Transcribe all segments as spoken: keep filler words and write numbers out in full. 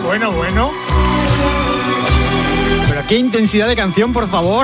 bueno, bueno. Pero qué intensidad de canción, por favor.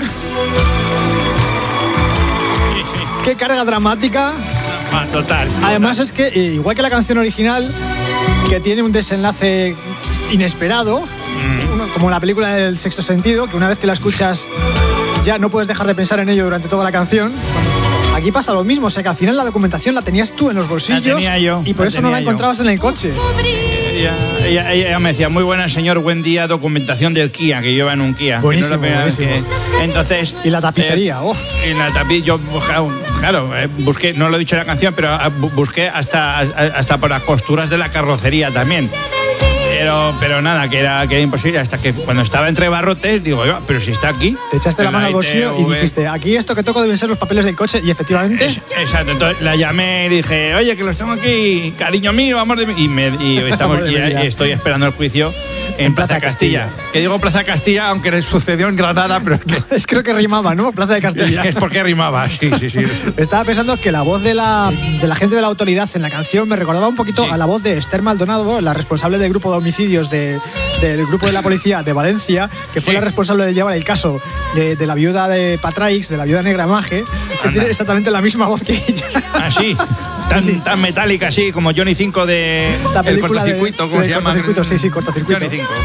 Qué carga dramática. Ah, total. Además es que, eh, igual que la canción original, que tiene un desenlace inesperado, mm. uno, como la película del Sexto Sentido, que una vez que la escuchas ya no puedes dejar de pensar en ello durante toda la canción. Aquí pasa lo mismo, o sea que al final la documentación la tenías tú en los bolsillos, la tenía yo, y por la eso no la encontrabas yo. en el coche. Ella, ella, ella me decía, muy buena señor, buen día, documentación del Kia, que yo iba en un Kia. Buenísimo, que no buenísimo. Que, entonces, y la tapicería, eh, oh. Y la tapicería, yo, claro, eh, busqué, no lo he dicho en la canción, pero busqué hasta, hasta por las costuras de la carrocería también. Pero, pero nada, que era, que era imposible. Hasta que cuando estaba entre barrotes, digo, pero si está aquí. Te echaste la mano al bolsillo y dijiste, aquí esto que toco deben ser los papeles del coche. Y efectivamente. Es, exacto, entonces la llamé y dije, oye, que los tengo aquí, cariño mío, amor de mí. Y, me, y, estamos, y, y estoy esperando el juicio en, en Plaza, Plaza Castilla. Castilla. Que digo Plaza Castilla, aunque le sucedió en Granada, pero es que. Es creo que rimaba, ¿no? Plaza de Castilla. Es porque rimaba, sí, sí, sí. Estaba pensando que la voz de la, de la gente de la autoridad en la canción me recordaba un poquito sí. a la voz de Esther Maldonado, la responsable del grupo de homicidios de. del grupo de la policía de Valencia, que fue sí. la responsable de llevar el caso de, de la viuda de Patraix, de la viuda negra Mage, que Anda. tiene exactamente la misma voz que ella. ¿Ah, sí? Tan, sí. tan metálica, así como Johnny cinco de la película el cortocircuito, de, ¿cómo de se llama? Cortocircuito, sí, sí, cortocircuito. Johnny cinco.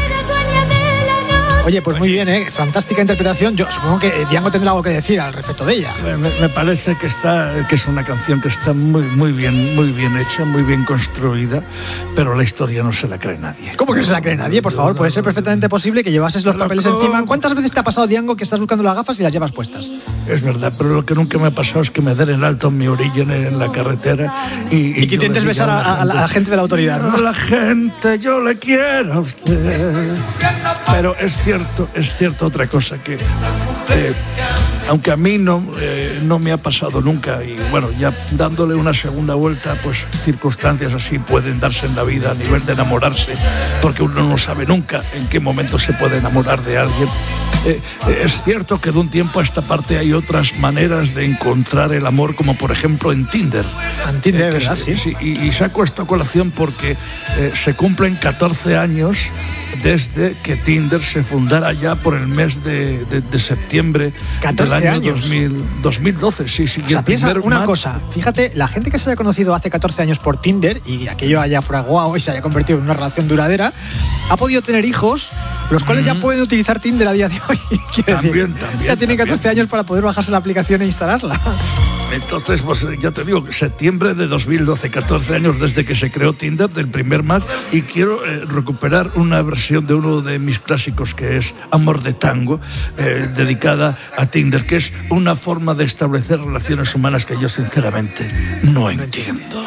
Oye, pues muy bien, ¿eh? Fantástica interpretación. Yo supongo que Diango tendrá algo que decir al respecto de ella. Me, me parece que está, que es una canción que está muy, muy bien, muy bien hecha, muy bien construida, pero la historia no se la cree nadie. ¿Cómo que no se la cree nadie? Por favor, puede ser perfectamente posible que llevases los papeles encima. ¿Cuántas veces te ha pasado, Diango, que estás buscando las gafas y las llevas puestas? Es verdad, pero lo que nunca me ha pasado es que me den el alto en mi orilla en la carretera y, y, y que intentes besar a, a, a, la, a la gente de la autoridad, ¿no? A la gente, yo le quiero a usted. Pero es cierto, es cierto otra cosa que eh, aunque a mí no, eh, no me ha pasado nunca y bueno, ya dándole una segunda vuelta, pues circunstancias así pueden darse en la vida a nivel de enamorarse, porque uno no sabe nunca en qué momento se puede enamorar de alguien. Eh, es cierto que de un tiempo a esta parte hay otras maneras de encontrar el amor, como por ejemplo en Tinder. En Tinder, eh, ¿verdad? Sí, sí. Y, y saco esta colación porque eh, se cumplen catorce años desde que Tinder se fundara ya por el mes de, de, de septiembre del año dos mil, dos mil doce. Sí, sí. O sea, piensa una match... cosa, fíjate, la gente que se haya conocido hace catorce años por Tinder y aquello haya fraguado y se haya convertido en una relación duradera, ha podido tener hijos, los cuales mm-hmm. ya pueden utilizar Tinder a día de hoy. También, decir, también. Ya tienen catorce también, años para poder bajarse la aplicación e instalarla. Entonces, pues ya te digo, septiembre de dos mil doce, catorce años desde que se creó Tinder, del primer match, y quiero eh, recuperar una versión de uno de mis clásicos que es Amor de Tango, eh, dedicada a Tinder, que es una forma de establecer relaciones humanas que yo sinceramente no entiendo.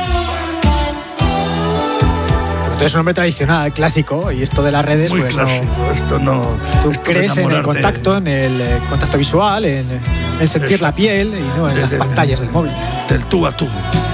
Es un hombre tradicional, clásico, y esto de las redes, muy pues clásico, no. Esto no. Tú esto crees en el contacto, en el eh, contacto visual, en, en sentir Eso. la piel y no en de, las de, pantallas del móvil. Del tú a tú.